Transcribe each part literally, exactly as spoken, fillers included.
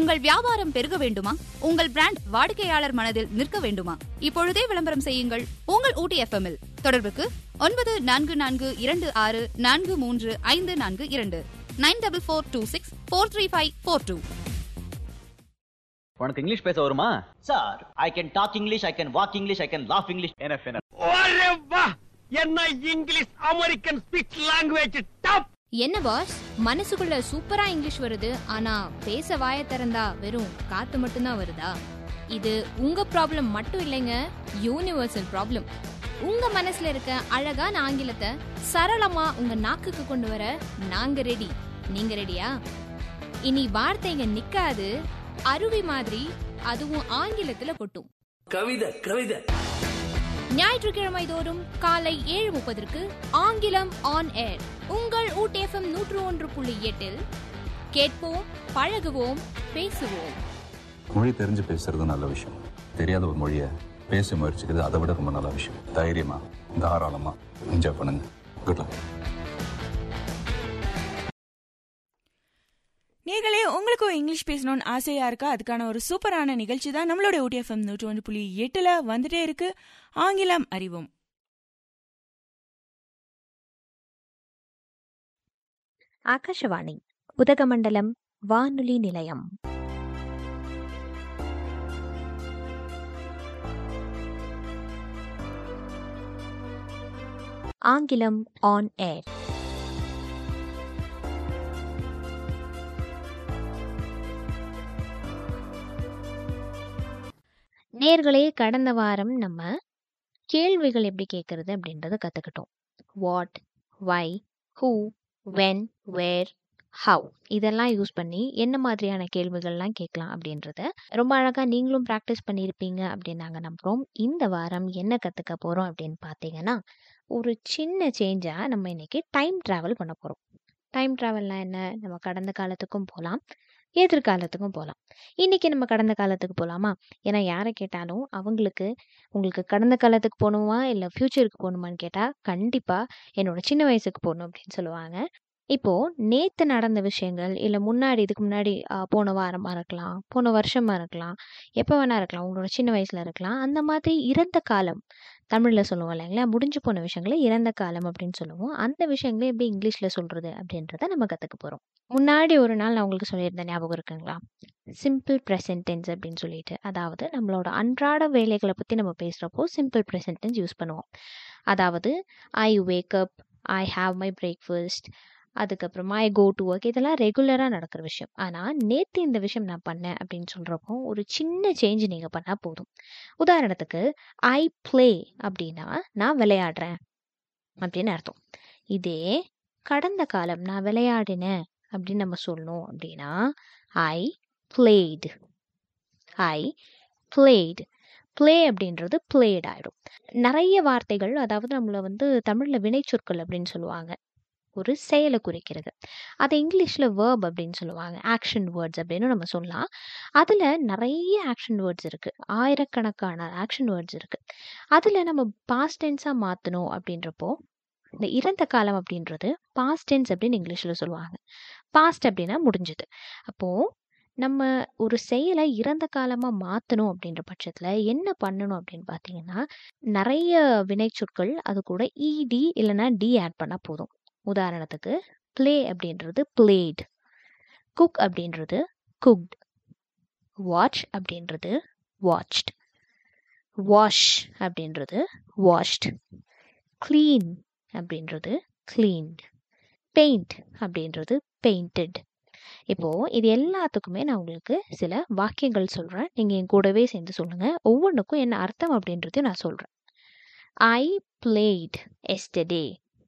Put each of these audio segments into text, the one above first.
உங்கள் வியாபாரம் பெருக வேண்டுமா? உங்கள் பிராண்ட் வாடிக்கையாளர் மனதில் நிற்க வேண்டுமா? இப்பொழுதே விளம்பரம் செய்யுங்கள் உங்கள் ஊட்டி எஃப் எம் இல். தொடர்புக்கு ஒன்பது நான்கு நான்கு இரண்டு ஆறு நான்கு மூன்று ஐந்து நான்கு இரண்டு nine double four two six four three five four two. உனக்கு இங்கிலீஷ் பேச வருமா? Sir, I can talk English, I can walk English, I can laugh English. NF NF. ஒரே வா, என்ன English American speech language top. என்ன pass, மனசுக்குள்ள சூப்பரா English வருது, ஆனா பேச வாய திறந்தா வெறும் காத்து மட்டும்தான் வருதா? இது உங்க ப்ராப்ளம் மட்டும் இல்லைங்க, யூனிவர்சல் ப்ராப்ளம். உங்க மனசுல இருக்க அழகான ஆங்கிலத்தை சரளமா உங்க நாக்குக்கு கொண்டு வர நாங்க ரெடி. நீங்க ரெடியா? இனி வார்த்தைங்க நிக்காது, அருவி மாதிரி, அதுவும் ஆங்கிலத்துல கொட்டும். கவிதை கவிதை ஞாயிற்றுக்கிழமை தோறும் காலை ஏழு முப்பதற்கு ஆங்கிலம் ஆன் ஏர் உங்கள் ஊட்டி எஃப் எம் நூற்று ஒன்று புள்ளி எட்டில் கேட்போம், பழகுவோம், பேசுவோம். மொழி தெரிஞ்சு பேசுறது நல்ல விஷயம். தெரியாத ஒரு மொழியை பேச முயற்சிக்கிறது அதை விட ரொம்ப நல்ல விஷயம். தைரியமா, தாராளமா என்ஜாய் பண்ணுங்க. Good luck. நீங்களே உங்களுக்கும் இங்கிலீஷ் பேசணும்னு ஆசையா இருக்கா? அதுக்கான ஒரு சூப்பரான நிகழ்ச்சி தான் நம்மளோட ஊட்டி எஃப் எம் நூற்றி ஒன்று புள்ளி எட்டுல வந்துட்டே இருக்கு. ஆங்கிலம் அறிவோம். ஆகாஷவாணி உதகமண்டலம் வானொலி நிலையம். ஆங்கிலம் ஆன் ஏர். நேர்களே, கடந்த வாரம் நம்ம கேள்விகள் எப்படி கேட்கறது அப்படின்றத கத்துக்கிட்டோம். What, why, who, when, where, have இதெல்லாம் யூஸ் பண்ணி என்ன மாதிரியான கேள்விகள்லாம் கேட்கலாம் அப்படின்றத ரொம்ப அழகா நீங்களும் ப்ராக்டிஸ் பண்ணியிருப்பீங்க அப்படின்னு நாங்கள் நம்புறோம். இந்த வாரம் என்ன கத்துக்க போறோம் அப்படின்னு பார்த்தீங்கன்னா, ஒரு சின்ன சேஞ்சா நம்ம இன்னைக்கு டைம் டிராவல் பண்ண போறோம். டைம் டிராவல்னா என்ன? நம்ம கடந்த காலத்துக்கும் போகலாம், எதிர்காலத்துக்கும் போகலாம். இன்னைக்கு நம்ம கடந்த காலத்துக்கு போகலாமா? ஏன்னா யாரை கேட்டாலும் அவங்களுக்கு உங்களுக்கு கடந்த காலத்துக்கு போகணுமா இல்லை ஃப்யூச்சருக்கு போகணுமான்னு கேட்டால் கண்டிப்பாக என்னோட சின்ன வயசுக்கு போகணும் அப்படின்னு சொல்லுவாங்க. இப்போ நேத்து நடந்த விஷயங்கள் இல்லை முன்னாடி இதுக்கு முன்னாடி ஆஹ், போன வாரமா இருக்கலாம், போன வருஷமா இருக்கலாம், எப்போ வேணா இருக்கலாம், உங்களோட சின்ன வயசுல இருக்கலாம். அந்த மாதிரி இறந்த காலம் தமிழ்ல சொல்லுவோம் இல்லைங்களா? முடிஞ்சு போன விஷயங்களை இறந்த காலம் அப்படின்னு சொல்லுவோம். அந்த விஷயங்களை எப்படி இங்கிலீஷ்ல சொல்றது அப்படின்றத நம்ம கத்துக்க போறோம். முன்னாடி ஒரு நாள் நான் உங்களுக்கு சொல்லியிருந்தேன், ஞாபகம் இருக்குங்களா? சிம்பிள் ப்ரெசன்ட் டென்ஸ் அப்படின்னு சொல்லிட்டு, அதாவது நம்மளோட அன்றாட வேலைகளை பத்தி நம்ம பேசுறப்போ சிம்பிள் ப்ரெசன்ட் டென்ஸ் யூஸ் பண்ணுவோம். அதாவது ஐ wake up, I have my breakfast, அதுக்கப்புறமா ஐ கோ டு ஒர்க், இதெல்லாம் ரெகுலராக நடக்கிற விஷயம். ஆனால் நேற்று இந்த விஷயம் நான் பண்ணேன் அப்படின்னு சொல்கிறப்போ ஒரு சின்ன சேஞ்ச் நீங்கள் பண்ணால் போதும். உதாரணத்துக்கு ஐ ப்ளே அப்படின்னா நான் விளையாடுறேன் அப்படின்னு அர்த்தம். இதே கடந்த காலம் நான் விளையாடினேன் அப்படின்னு நம்ம சொல்லணும் அப்படின்னா ஐ பிளேடு. ஐ பிளேடு. ப்ளே அப்படின்றது பிளேட் ஆயிடும். நிறைய வார்த்தைகள், அதாவது நம்மள வந்து தமிழில் வினைச்சொற்கள் அப்படின்னு சொல்லுவாங்க, ஒரு செயலை குறிக்கிறது. அதை இங்கிலீஷில் வேர்ப் அப்படின்னு சொல்லுவாங்க, ஆக்ஷன் வேர்ட்ஸ் அப்படின்னு நம்ம சொல்லலாம். அதில் நிறைய ஆக்ஷன் வேர்ட்ஸ் இருக்குது, ஆயிரக்கணக்கான ஆக்ஷன் வேர்ட்ஸ் இருக்குது. அதில் நம்ம பாஸ்ட் டென்ஸாக மாற்றணும் அப்படின்றப்போ இந்த இறந்த காலம் அப்படின்றது பாஸ்ட் டென்ஸ் அப்படின்னு இங்கிலீஷில் சொல்லுவாங்க. பாஸ்ட் அப்படின்னா முடிஞ்சது. அப்போது நம்ம ஒரு செயலை இறந்த காலமாக மாற்றணும் அப்படின்ற பட்சத்தில் என்ன பண்ணணும் அப்படின்னு பார்த்தீங்கன்னா, நிறைய வினைச்சொற்கள் அது கூட இடி இல்லைன்னா டி ஆட் பண்ணால் போதும். உதாரணத்துக்கு ப்ளே அப்படின்றது பிளேட், குக் அப்படின்றது குக்ட், வாட்ச் அப்படின்றது வாட்ச்ட், வாஷ் அப்படின்றது வாஷ்ட், க்ளீன் அப்படின்றது கிளீன்ட், பெயிண்ட் அப்படின்றது பெயிண்டட். இப்போ இது எல்லாத்துக்குமே நான் உங்களுக்கு சில வாக்கியங்கள் சொல்றேன், நீங்க என் கூடவே சேர்ந்து சொல்லுங்க. ஒவ்வொன்றுக்கும் என்ன அர்த்தம் அப்படின்றதையும் நான் சொல்றேன். ஐ பிளேட் எஸ்டர்டே.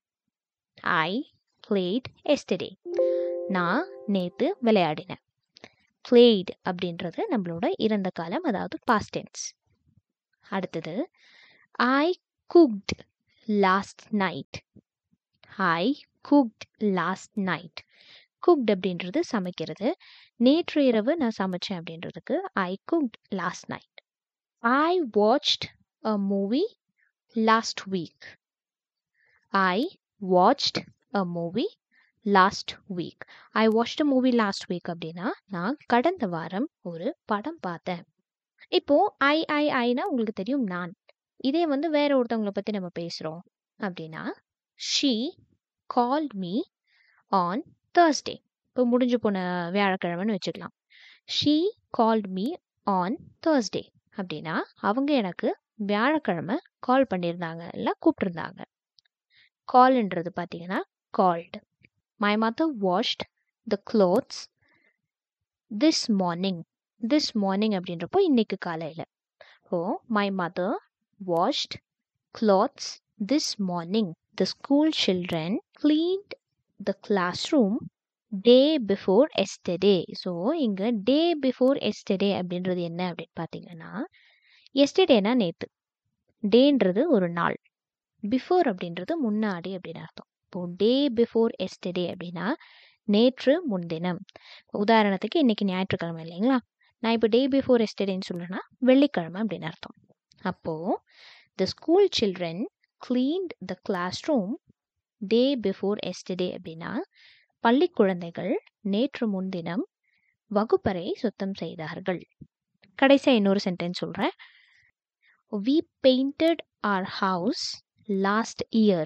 ஐ பிளேட் எஸ்டர்டே. நான் நேத்து விளையாடினேன். பிளேட் அப்படின்றது நம்மளோட இறந்த காலம், அதாவது பாஸ்ட் டென்ஸ். அடுத்தது ஐ குக்ட் லாஸ்ட் நைட். ஐ குக்ட் லாஸ்ட் நைட். குக்ட் அப்படின்றது சமைக்கிறது. நேற்று இரவு நான் சமைச்சேன் அப்படின்றதுக்கு ஐ cooked last night. I watched a movie last week. I watched a movie last week. I watched a movie last week அப்படின்னா நான் கடந்த வாரம் ஒரு படம் பார்த்தேன். இப்போ ஐ ஐ ஐனா உங்களுக்கு தெரியும் நான். இதே வந்து வேற ஒருத்தவங்களை பத்தி நம்ம பேசுறோம் அப்படின்னா she called me on Thursday. இப்போ முடிஞ்சு போன வியாழக்கிழமைன்னு வச்சுக்கலாம். She called me on Thursday அப்படின்னா அவங்க எனக்கு வியாழக்கிழமை கால் பண்ணியிருந்தாங்க இல்லை கூப்பிட்டுருந்தாங்க. கால்ன்றது பார்த்தீங்கன்னா called. My mother washed the clothes this morning. This morning அப்படின்றப்போ இன்னைக்கு காலையில். Oh my mother washed clothes this morning. The school children cleaned the classroom day before yesterday. So இங்கே day before yesterday அப்படின்றது என்ன அப்படின்னு பார்த்தீங்கன்னா எஸ்டர்டேனா நேற்று, டேன்றது ஒரு நாள், பிஃபோர் அப்படின்றது முன்னாடி அப்படின்னு அர்த்தம். இப்போ டே பிஃபோர் எஸ்டர்டே அப்படின்னா நேற்று முன்தினம். உதாரணத்துக்கு இன்னைக்கு ஞாயிற்றுக்கிழமை இல்லைங்களா, நான் இப்போ டே பிஃபோர் எஸ்டர்டேன்னு சொல்கிறேன்னா வெள்ளிக்கிழமை அப்படின்னு அர்த்தம். அப்போது the school children cleaned the classroom day before yesterday அப்படின்னா பள்ளி குழந்தைகள் நேற்று முன்தினம் வகுப்பறை சுத்தம் செய்தார்கள். கடைசியா இன்னொரு சென்டென்ஸ் சொல்றேன். we painted our house last year.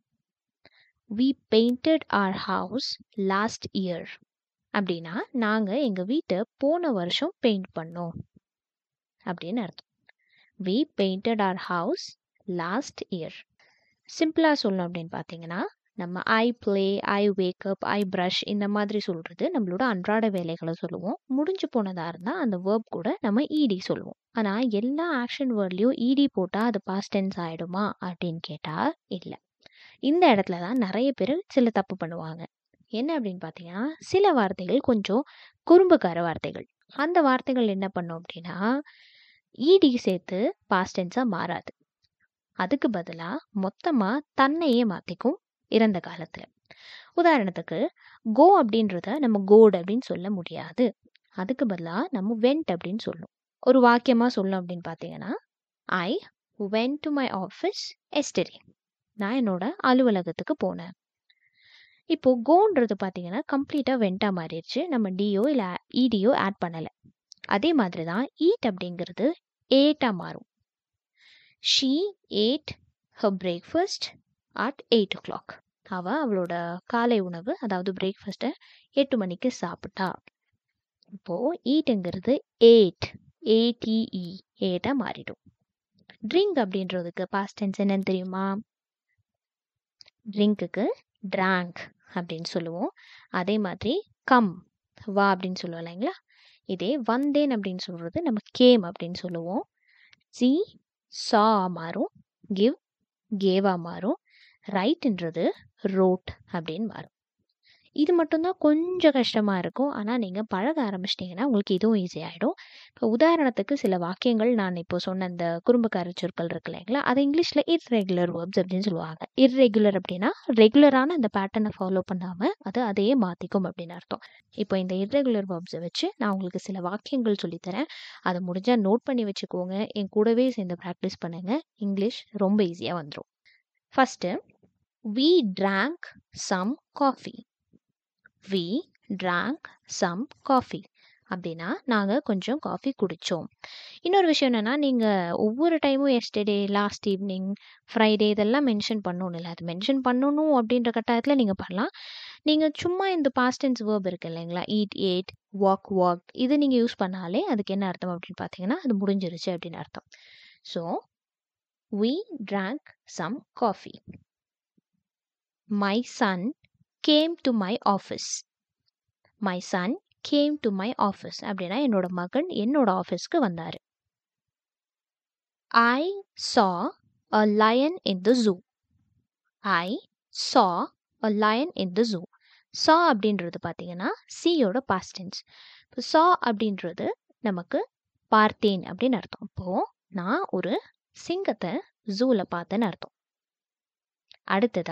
we painted our house last year அப்படின்னா நாங்க எங்க வீட்டை போன வருஷம் பெயிண்ட் பண்ணோம் அப்படின்னு அர்த்தம். we painted our house last year. சிம்பிளா சொல்லணும் அப்படின்னு பார்த்தீங்கன்னா நம்ம I play, I wake up, I brush இந்த மாதிரி சொல்றது நம்மளோட அன்றாட வேலைகளை சொல்லுவோம். முடிஞ்சு போனதா இருந்தால் அந்த வேர்ப் கூட நம்ம ஈடி சொல்லுவோம். ஆனால் எல்லா ஆக்ஷன் வேர்ட்லையும் ஈடி போட்டால் அது பாஸ்ட் டென்ஸ் ஆகிடுமா அப்படின்னு கேட்டால் இல்லை. இந்த இடத்துல தான் நிறைய பேர் சில தப்பு பண்ணுவாங்க. என்ன அப்படின்னு பார்த்தீங்கன்னா சில வார்த்தைகள் கொஞ்சம் குறும்புக்கார வார்த்தைகள். அந்த வார்த்தைகள் என்ன பண்ணும் அப்படின்னா ஈடி சேர்த்து பாஸ்ட் டென்ஸாக மாறாது. அதுக்கு பதிலாக மொத்தமாக தன்னையே மாற்றிக்கும் இறந்த காலத்தில். உதாரணத்துக்கு கோ அப்படின்றத நம்ம கோட் அப்படின்னு சொல்ல முடியாது. அதுக்கு பதிலாக நம்ம வெண்ட் அப்படின்னு சொல்லணும். ஒரு வாக்கியமாக சொல்லணும் அப்படின்னு பார்த்தீங்கன்னா I went to my office yesterday. நான் என்னோட அலுவலகத்துக்கு போனேன். இப்போ கோன்றது பார்த்தீங்கன்னா கம்ப்ளீட்டாக வெண்ட்டாக மாறிடுச்சு. நம்ம டியோ இல்லை இடியோ ஆட் பண்ணலை. அதே மாதிரி தான் ஈட் அப்படிங்கிறது ஏட்டாக மாறும். She add her breakfast at eight O clock. அவள் அவளோட காலை உணவு அதாவது பிரேக்ஃபாஸ்ட்டை எட்டு மணிக்கு சாப்பிட்டா. இப்போது ஈட்டுங்கிறது ஏட், ஏடிஇ ஏட்டாக மாறிடும். ட்ரிங்க் அப்படின்றதுக்கு பாஸ்ட் டென்ஸ் என்னன்னு தெரியுமா? ட்ரிங்க்குக்கு ட்ராங்க் அப்படின்னு சொல்லுவோம். அதே மாதிரி கம் வா அப்படின்னு சொல்லுவோம் இல்லைங்களா. இதே வந்தேன் அப்படின்னு சொல்கிறது நம்ம கேம் அப்படின்னு சொல்லுவோம். சி சா மாறும், கிவ் கேவா மாறும், ரைட்ன்றது ரோட் அப்படின்னு மாறும். இது மட்டும்தான் கொஞ்சம் கஷ்டமாக இருக்கும். ஆனால் நீங்கள் பழக ஆரம்பிச்சிட்டிங்கன்னா உங்களுக்கு இதுவும் ஈஸியாகிடும். இப்போ உதாரணத்துக்கு சில வாக்கியங்கள் நான் இப்போ சொன்ன அந்த குறும்புக்கார சொற்கள் இருக்கு இல்லைங்களா, அதை இங்கிலீஷில் இர்ரெகுலர் வேர்ப்ஸ் அப்படின்னு சொல்லுவாங்க. இர்ரெகுலர் அப்படின்னா ரெகுலரான அந்த பேட்டர்னை ஃபாலோ பண்ணாமல் அது அதையே மாற்றிக்கும் அப்படின்னு அர்த்தம். இப்போ இந்த இர்ரெகுலர் வேர்ப்ஸை வச்சு நான் உங்களுக்கு சில வாக்கியங்கள் சொல்லித்தரேன். அதை முடிஞ்சால் நோட் பண்ணி வச்சுக்கோங்க. என் கூடவே சேர்ந்து ப்ராக்டிஸ் பண்ணுங்கள். இங்கிலீஷ் ரொம்ப ஈஸியாக வந்துடும். First we drank some coffee. we drank some coffee அப்படின்னா நாங்கள் கொஞ்சம் காஃபி குடித்தோம். இன்னொரு விஷயம் என்னென்னா நீங்கள் ஒவ்வொரு டைமும் எஸ்டர்டே, லாஸ்ட் ஈவினிங், ஃப்ரைடே இதெல்லாம் மென்ஷன் பண்ணணும் இல்லை. அது மென்ஷன் பண்ணணும் அப்படின்ற கட்டாயத்தில் நீங்கள் பண்ணலாம். நீங்கள் சும்மா இந்த பாஸ்ட் டென்ஸ் வேர்ப் இருக்குது இல்லைங்களா, ஈட் ஏட், வாக் வாக், இது நீங்கள் யூஸ் பண்ணாலே அதுக்கு என்ன அர்த்தம் அப்படின்னு பார்த்தீங்கன்னா அது முடிஞ்சிருச்சு அப்படின்னு அர்த்தம். So we drank some coffee. My son came to my office. My son came to my office அப்படின்னா என்னோட மகன் என்னோட ஆஃபீஸ்க்கு வந்தார். I saw a lion in the zoo. I saw a lion in the zoo. saw அப்படின்றது பார்த்தீங்கன்னா சியோட past tense. இப்போ saw அப்படின்றது நமக்கு பார்த்தேன் அப்படின்னு அர்த்தம். இப்போது நான் ஒரு சிங்கத்தை ஜூவில் பார்த்தேன்னு அர்த்தம். அடுத்ததா